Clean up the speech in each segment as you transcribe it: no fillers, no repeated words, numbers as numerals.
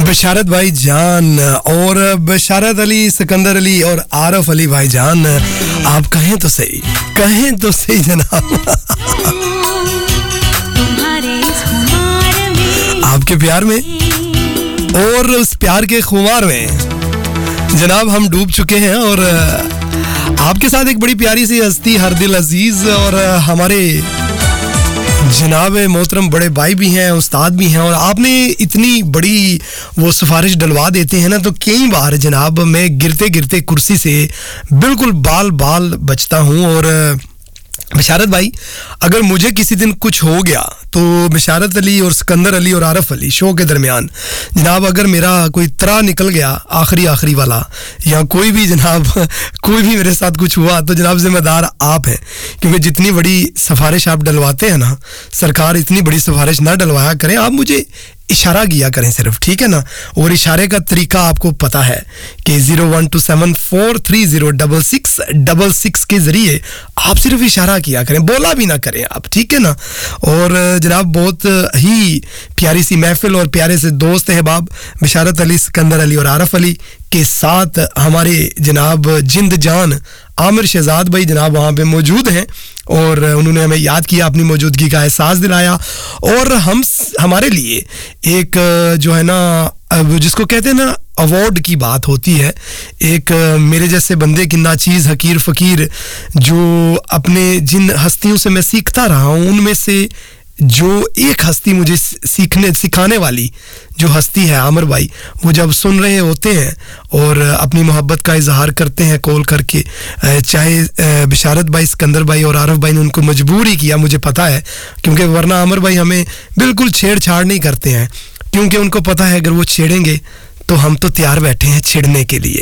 बशारत भाई जान और बशारत अली, सिकंदर अली और आरफ अली भाई जान, आप कहें तो सही जनाब। आपके प्यार में और उस प्यार के खुमार में जनाब हम डूब चुके हैं और आपके साथ एक बड़ी प्यारी सी हस्ती हर दिल अजीज और हमारे जनाब मोहतरम बड़े भाई भी हैं, उस्ताद भी हैं, और आपने इतनी बड़ी वो सिफारिश डलवा देते हैं ना, तो कई बार जनाब मैं गिरते गिरते कुर्सी से बिल्कुल बाल बचता हूँ। और बशारत भाई, अगर मुझे किसी दिन कुछ हो गया तो बशारत अली और सिकंदर अली और आरफ अली शो के दरमियान जनाब, अगर मेरा कोई तरा निकल गया आखिरी वाला, या कोई भी जनाब कोई भी मेरे साथ कुछ हुआ, तो जनाब जिम्मेदार आप हैं। क्योंकि जितनी बड़ी सिफारिश आप डलवाते हैं ना, सरकार इतनी बड़ी सिफारिश ना डलवाया करें, आप मुझे इशारा किया करें सिर्फ, ठीक है ना। और इशारे का तरीका आपको पता है कि 0127430666 के जरिए आप सिर्फ इशारा किया करें, बोला भी ना करें आप, ठीक है ना। और जनाब बहुत ही प्यारी सी महफिल और प्यारे से दोस्त अहबाब बशारत अली, सिकंदर अली और आरफ अली के साथ हमारे जनाब जिंद जान आमिर शहजाद भाई जनाब वहाँ पे मौजूद हैं, और उन्होंने हमें याद किया, अपनी मौजूदगी का एहसास दिलाया, और हमारे लिए एक जो है ना, जिसको कहते हैं ना अवार्ड की बात होती है, एक मेरे जैसे बंदे की नाचीज़ हकीर फ़कीर, जो अपने जिन हस्तियों से मैं सीखता रहा हूँ, उनमें से जो एक हस्ती मुझे सिखाने वाली जो हस्ती है आमिर भाई, वो जब सुन रहे होते हैं और अपनी मोहब्बत का इजहार करते हैं कॉल करके, चाहे बशारत भाई, सिकंदर भाई और आरफ भाई ने उनको मजबूर ही किया, मुझे पता है, क्योंकि वरना आमिर भाई हमें बिल्कुल छेड़छाड़ नहीं करते हैं, क्योंकि उनको पता है अगर वो छेड़ेंगे तो हम तो तैयार बैठे हैं छिड़ने के लिए।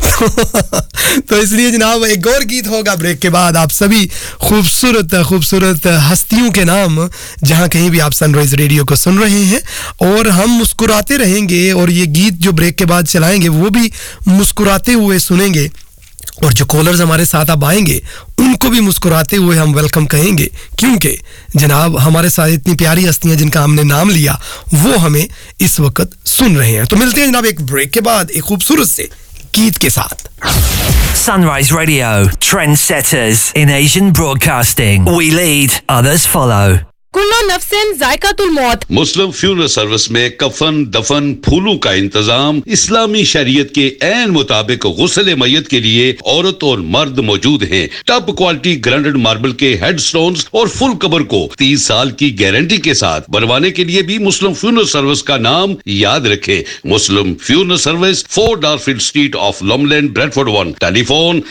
तो इसलिए जनाब एक और गीत होगा ब्रेक के बाद, आप सभी खूबसूरत हस्तियों के नाम जहां कहीं भी आप सनराइज रेडियो को सुन रहे हैं, और हम मुस्कुराते रहेंगे, और ये गीत जो ब्रेक के बाद चलाएंगे वो भी मुस्कुराते हुए सुनेंगे, और जो कॉलर्स हमारे साथ अब आएंगे उनको भी मुस्कुराते हुए हम वेलकम कहेंगे, क्योंकि जनाब हमारे साथ इतनी प्यारी हस्तियां जिनका हमने नाम लिया वो हमें इस वक्त सुन रहे हैं। तो मिलते हैं जनाब एक ब्रेक के बाद एक खूबसूरत से गीत के साथ। Sunrise Radio, trendsetters in Asian broadcasting. We lead, others follow. कुल्लो नफ्सिन जायकातुल मौत। मुस्लिम फ्यूनरल सर्विस में कफन, दफन, फूलों का इंतजाम इस्लामी शरीयत के ऐन मुताबिक गुस्ल मय्यत के लिए औरत और मर्द मौजूद हैं। टॉप क्वालिटी ग्रांडेड मार्बल के हेडस्टोन्स और फुल कबर को 30 साल की गारंटी के साथ बनवाने के लिए भी मुस्लिम फ्यूनरल सर्विस का नाम याद रखें। मुस्लिम funeral service, 4 डारफील्ड street of लॉमलैंड, Bradford 1। Telephone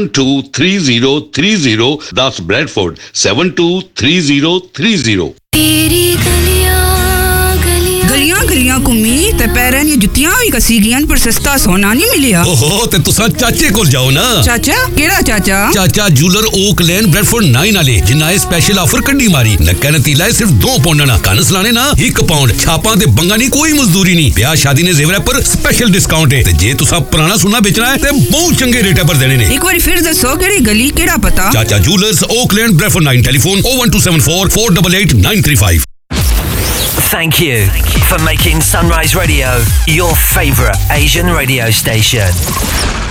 723030, that's Bradford 723030। तेरी गलियां घुमी ते पैरां दी जुत्तियां भी कसी गईयां, पर सस्ता सोना नहीं मिलिया। ओहो, ते तुसा चाचे कोल जाओ ना। चाचा केड़ा चाचा? चाचा जूलर ओक लेन ब्रैडफोर्ड 9 वाले, जिन्ना ए स्पेशल ऑफर कड्डी मारी। नक्का नतीला सिर्फ 2 पाउंड ना, कन सलाने ना 1 पाउंड, छापां ते बंगा नहीं, कोई मजदूरी नहीं। ब्याह शादी ने जेवर पर स्पेशल डिस्काउंट है, ते जे तुसा पुराना सोना बेचना है ते बहुत चंगे रेट पर देने ने। एक बार फिर दसो केड़ी गली, केड़ा पता? चाचा jewellers okay lane Bradford 9, telephone 01274 488 935। Thank you for making Sunrise Radio your favourite Asian radio station.